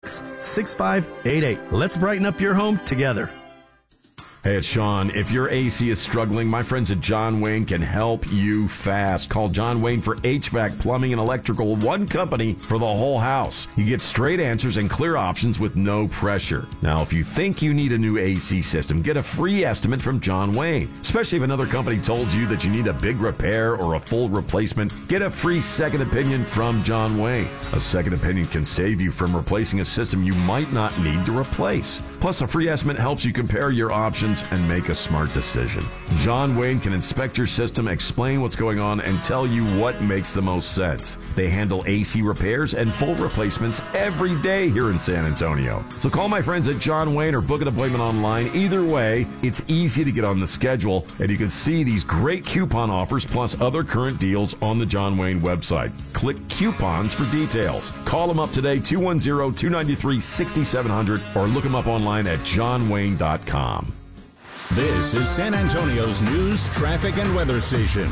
866-6588. Let's brighten up your home together. Hey, it's Sean. If your AC is struggling, my friends at John Wayne can help you fast. Call John Wayne for HVAC, plumbing, and electrical. One company for the whole house. You get straight answers and clear options with no pressure. Now, if you think you need a new AC system, get a free estimate from John Wayne. Especially if another company told you that you need a big repair or a full replacement, get a free second opinion from John Wayne. A second opinion can save you from replacing a system you might not need to replace. Plus, a free estimate helps you compare your options and make a smart decision. John Wayne can inspect your system, explain what's going on, and tell you what makes the most sense. They handle AC repairs and full replacements every day here in San Antonio. So call my friends at John Wayne or book an appointment online. Either way, it's easy to get on the schedule, and you can see these great coupon offers plus other current deals on the John Wayne website. Click coupons for details. Call them up today, 210-293-6700, or look them up online at johnwayne.com. This is San Antonio's news, traffic, and weather station.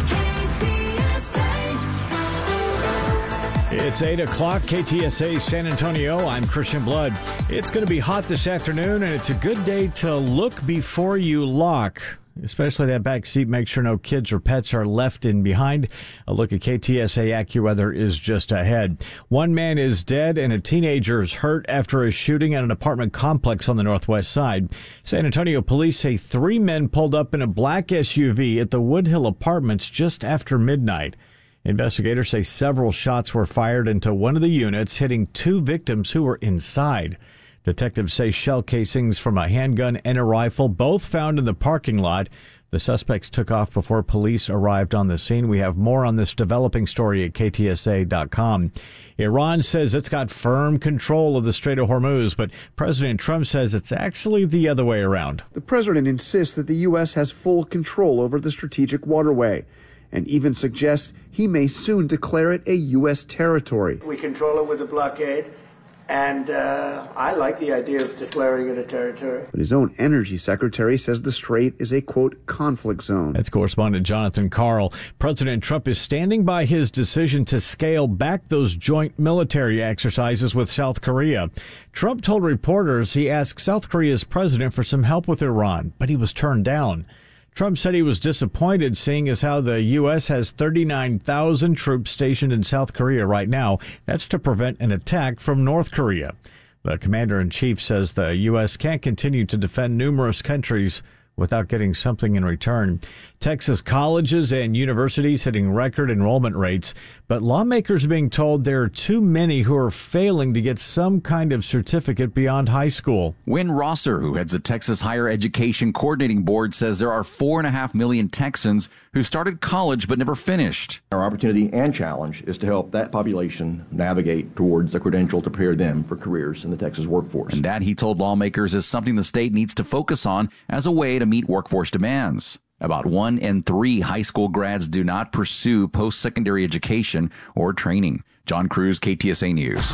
It's 8 o'clock, KTSA San Antonio. I'm Christian Blood. It's going to be hot this afternoon, and it's a good day to look before you lock. Especially that back seat. Make sure no kids or pets are left in behind. A look at KTSA AccuWeather is just ahead. One man is dead and a teenager is hurt after a shooting at an apartment complex on the northwest side. San Antonio police say 3 men pulled up in a black SUV at the Woodhill Apartments just after midnight. Investigators say several shots were fired into one of the units, hitting 2 victims who were inside. Detectives say shell casings from a handgun and a rifle, both found in the parking lot. The suspects took off before police arrived on the scene. We have more on this developing story at KTSA.com. Iran says it's got firm control of the Strait of Hormuz, but President Trump says it's actually the other way around. The president insists that the U.S. has full control over the strategic waterway, and even suggests he may soon declare it a U.S. territory. We control it with a blockade. And I like the idea of declaring it a territory. But his own energy secretary says the strait is a, quote, conflict zone. That's correspondent Jonathan Karl. President Trump is standing by his decision to scale back those joint military exercises with South Korea. Trump told reporters he asked South Korea's president for some help with Iran, but he was turned down. Trump said he was disappointed, seeing as how the U.S. has 39,000 troops stationed in South Korea right now. That's to prevent an attack from North Korea. The commander-in-chief says the U.S. can't continue to defend numerous countries without getting something in return. Texas colleges and universities hitting record enrollment rates, but lawmakers are being told there are too many who are failing to get some kind of certificate beyond high school. Wynn Rosser, who heads the Texas Higher Education Coordinating Board, says there are 4.5 million Texans who started college but never finished. Our opportunity and challenge is to help that population navigate towards a credential to prepare them for careers in the Texas workforce. And that, he told lawmakers, is something the state needs to focus on as a way to meet workforce demands. About 1 in 3 high school grads do not pursue post-secondary education or training. John Cruz, KTSA News.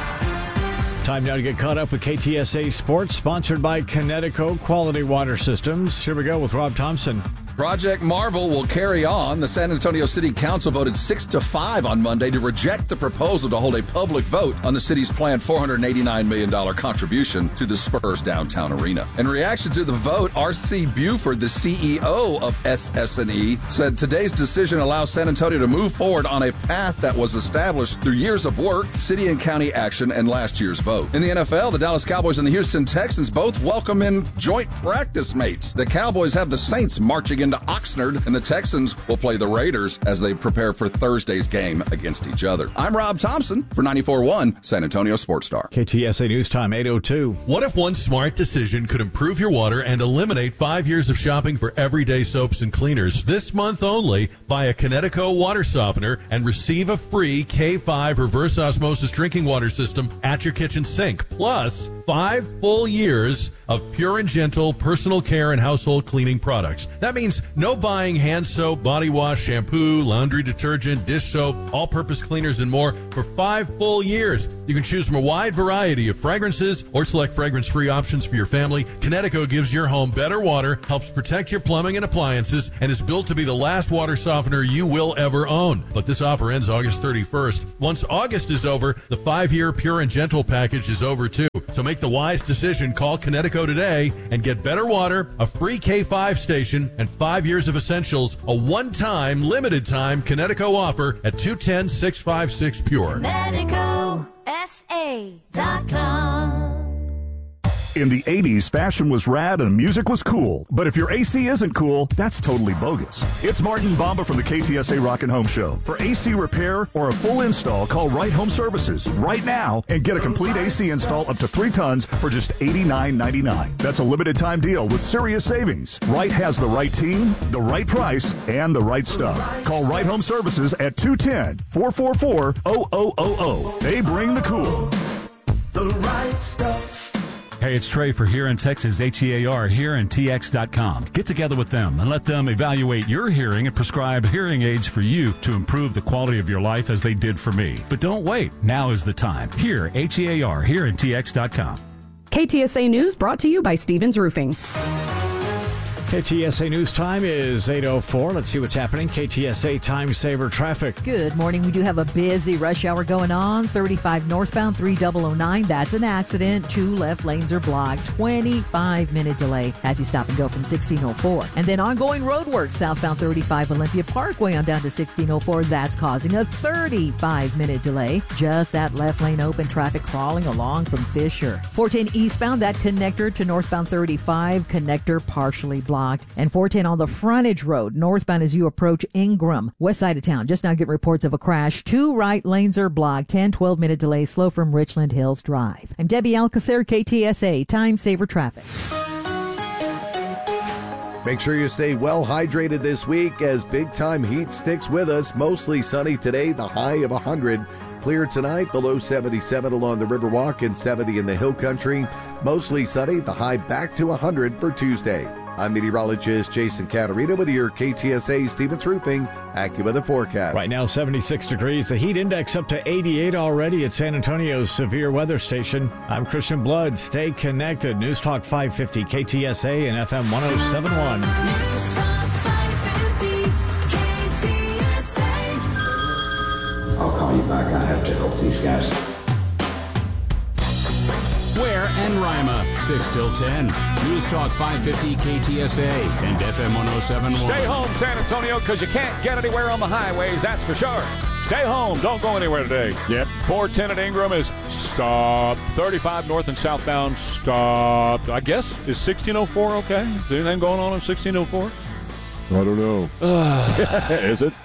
Time now to get caught up with KTSA Sports, sponsored by Connecticut Quality Water Systems. Here we go with Rob Thompson. Project Marvel will carry on. The San Antonio City Council voted 6-5 on Monday to reject the proposal to hold a public vote on the city's planned $489 million contribution to the Spurs downtown arena. In reaction to the vote, R.C. Buford, the CEO of SS&E, said today's decision allows San Antonio to move forward on a path that was established through years of work, city and county action, and last year's vote. In the NFL, the Dallas Cowboys and the Houston Texans both welcome in joint practice mates. The Cowboys have the Saints marching into Oxnard, and the Texans will play the Raiders as they prepare for Thursday's game against each other. I'm Rob Thompson for 94.1 San Antonio Sports Star. KTSA News Time, 8:02. What if one smart decision could improve your water and eliminate 5 years of shopping for everyday soaps and cleaners? This month only, buy a Connecticut water softener and receive a free K5 reverse osmosis drinking water system at your kitchen sink. Plus, 5 full years of pure and gentle personal care and household cleaning products. That means no buying hand soap, body wash, shampoo, laundry detergent, dish soap, all-purpose cleaners, and more for 5 full years. You can choose from a wide variety of fragrances or select fragrance-free options for your family. Connecticut gives your home better water, helps protect your plumbing and appliances, and is built to be the last water softener you will ever own. But this offer ends August 31st. Once August is over, the 5-year pure and gentle package is over too. So make the wise decision. Call Connecticut today and get better water, a free K5 station, and 5 years of essentials. A one-time, limited-time Connecticut offer at 210-656-PURE. MedicoSA.com. In the 80s, fashion was rad and music was cool. But if your AC isn't cool, that's totally bogus. It's Martin Bamba from the KTSA Rock and Home Show. For AC repair or a full install, call Right Home Services right now and get a complete AC install up to 3 tons for just $89.99. That's a limited time deal with serious savings. Right has the right team, the right price, and the right stuff. Call Right Home Services at 210-444-0000. They bring the cool. The right stuff. Hey, it's Trey for Here in Texas, HEAR, HearandTX.com. Get together with them and let them evaluate your hearing and prescribe hearing aids for you to improve the quality of your life as they did for me. But don't wait. Now is the time. Here, HEAR, HearandTX.com. KTSA News brought to you by Stevens Roofing. KTSA News Time is 8:04. Let's see what's happening. KTSA Time Saver Traffic. Good morning. We do have a busy rush hour going on. 35 northbound, 3009. That's an accident. 2 left lanes are blocked. 25-minute delay as you stop and go from 1604. And then ongoing road work. Southbound 35 Olympia Parkway on down to 1604. That's causing a 35-minute delay. Just that left lane open. Traffic crawling along from Fisher. 410 eastbound. That connector to northbound 35. Connector partially blocked. And 410 on the frontage road, northbound as you approach Ingram, west side of town. Just now getting reports of a crash. 2 right lanes are blocked. 10, 12-minute delay slow from Richland Hills Drive. I'm Debbie Alcacer, KTSA, Time Saver Traffic. Make sure you stay well hydrated this week as big time heat sticks with us. Mostly sunny today, the high of 100. Clear tonight, the low 77 along the Riverwalk and 70 in the Hill Country. Mostly sunny, the high back to 100 for Tuesday. I'm meteorologist Jason Caterina with your KTSA Stevens Roofing AccuWeather forecast. Right now, 76 degrees. The heat index up to 88 already at San Antonio's severe weather station. I'm Christian Blood. Stay connected. News Talk 550 KTSA and FM 1071. News Talk 550 KTSA. I'll call you back. I have to help these guys. Ware and Rima, 6 till 10. News Talk 550 KTSA and FM 1071. Stay home, San Antonio, because you can't get anywhere on the highways, that's for sure. Stay home. Don't go anywhere today. Yep. 410 at Ingram is stopped. 35 north and southbound stopped. I guess, is 1604 okay? Is anything going on in 1604? I don't know. Is it?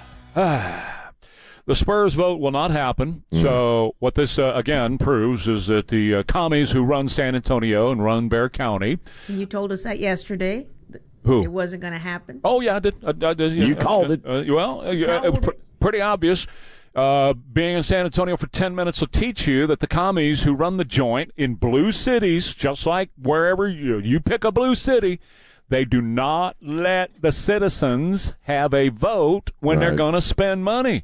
The Spurs vote will not happen. So what this, again, proves is that the commies who run San Antonio and run Bexar County. You told us that yesterday. Who? It wasn't going to happen. Oh, yeah, I did. You called it. It was pretty obvious. Being in San Antonio for 10 minutes will teach you that the commies who run the joint in blue cities, just like wherever you pick a blue city, they do not let the citizens have a vote when they're going to spend money.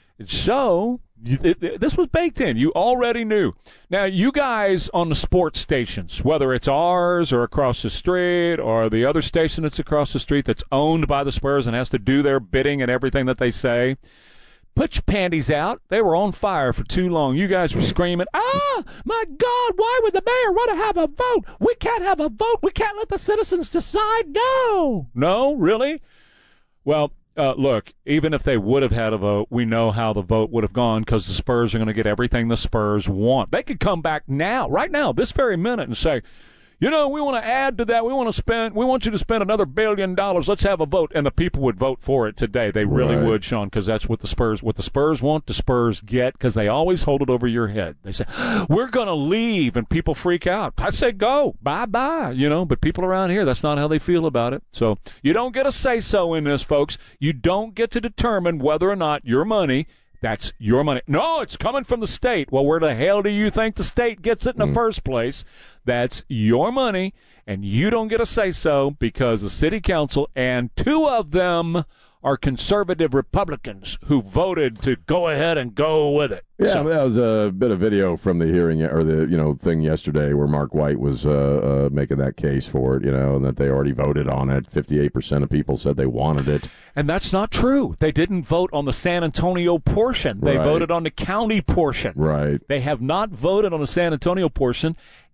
So, this was baked in. You already knew. Now, you guys on the sports stations, whether it's ours or across the street or the other station that's across the street that's owned by the Spurs and has to do their bidding and everything that they say, put your panties out. They were on fire for too long. You guys were screaming, my God, why would the mayor want to have a vote? We can't have a vote. We can't let the citizens decide. No. No, really? Well, look, even if they would have had a vote, we know how the vote would have gone because the Spurs are going to get everything the Spurs want. They could come back now, right now, this very minute, and say, we want to add to that. We want you to spend another $1 billion. Let's have a vote. And the people would vote for it today. They really would, Sean, because that's what the Spurs want, the Spurs get, because they always hold it over your head. They say, we're going to leave, and people freak out. I say, go, bye-bye, but people around here, that's not how they feel about it. So you don't get a say-so in this, folks. You don't get to determine whether or not your money, that's your money. No, it's coming from the state. Well, where the hell do you think the state gets it in the first place? That's your money, and you don't get a say-so because the city council, and 2 of them are conservative Republicans who voted to go ahead and go with it. Yeah, so, that was a bit of video from the hearing or the thing yesterday where Mark White was making that case for it, and that they already voted on it. 58% of people said they wanted it. And that's not true. They didn't vote on the San Antonio portion. They voted on the county portion. Right. They have not voted on the San Antonio portion.